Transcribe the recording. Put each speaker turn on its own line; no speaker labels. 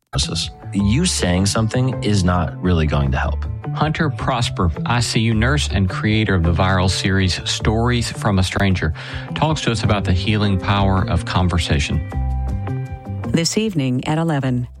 You saying something is not really going to help.
Hunter Prosper, ICU nurse and creator of the viral series Stories from a Stranger, talks to us about the healing power of conversation.
This evening at 11.